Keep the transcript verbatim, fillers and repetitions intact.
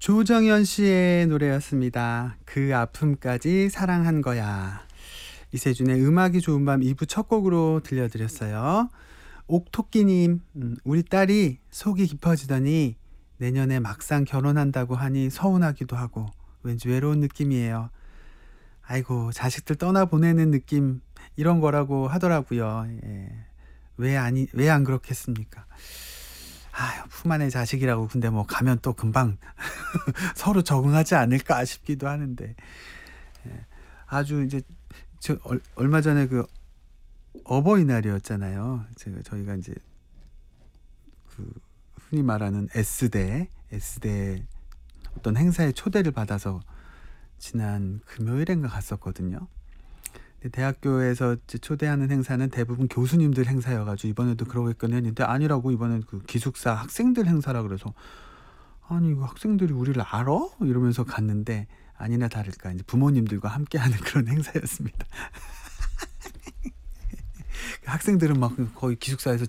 조정현 씨의 노래였습니다. 그 아픔까지 사랑한 거야. 이세준의 음악이 좋은 밤 이 부 첫 곡으로 들려드렸어요. 옥토끼님, 음, 우리 딸이 속이 깊어지더니 내년에 막상 결혼한다고 하니 서운하기도 하고 왠지 외로운 느낌이에요. 아이고, 자식들 떠나보내는 느낌 이런 거라고 하더라고요. 예. 왜 아니, 왜 안 그렇겠습니까? 아유, 품 안의 자식이라고 근데 뭐 가면 또 금방 서로 적응하지 않을까 싶기도 하는데. 예. 아주 이제 저 얼, 얼마 전에 그 어버이날이었잖아요. 제가 저희가 이제 그 흔히 말하는 S대 S대 어떤 행사에 초대를 받아서 지난 금요일인가 갔었거든요. 근데 대학교에서 이제 초대하는 행사는 대부분 교수님들 행사여가지고 이번에도 그러겠거니 했는데 아니라고, 이번엔 그 기숙사 학생들 행사라 그래서 아니 이거 학생들이 우리를 알아? 이러면서 갔는데 아니나 다를까 이제 부모님들과 함께하는 그런 행사였습니다. 학생들은 막 거의 기숙사에서